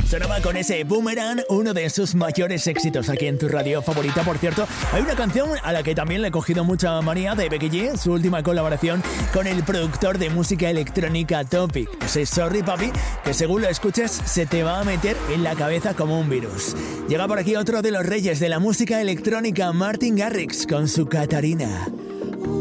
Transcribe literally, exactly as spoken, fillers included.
Sonaba con ese Boomerang, uno de sus mayores éxitos aquí en tu radio favorita. Por cierto, hay una canción a la que también le he cogido mucha manía de Becky G, su última colaboración con el productor de música electrónica Topic. Ese Sorry Papi, que según lo escuches se te va a meter en la cabeza como un virus. Llega por aquí otro de los reyes de la música electrónica, Martin Garrix, con su Catarina.